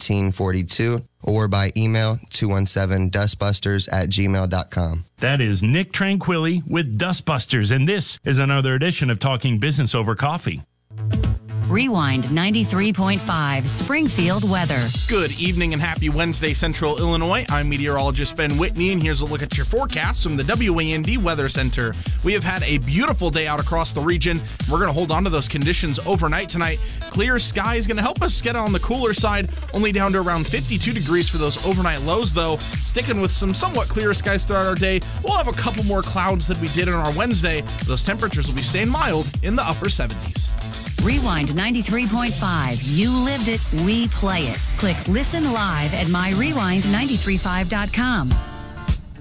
1942 or by email 217dustbusters@gmail.com. That is Nick Tranquilli with Dustbusters, and this is another edition of Talking Business Over Coffee. Rewind 93.5 Springfield weather. Good evening and happy Wednesday, Central Illinois. I'm meteorologist Ben Whitney, and here's a look at your forecast from the WAND Weather Center. We have had a beautiful day out across the region. We're going to hold on to those conditions overnight tonight. Clear sky is going to help us get on the cooler side, only down to around 52 degrees for those overnight lows, though. Sticking with some somewhat clearer skies throughout our day, we'll have a couple more clouds than we did on our Wednesday. Those temperatures will be staying mild in the upper 70s. Rewind 93.5. You lived it, we play it. Click listen live at myrewind935.com.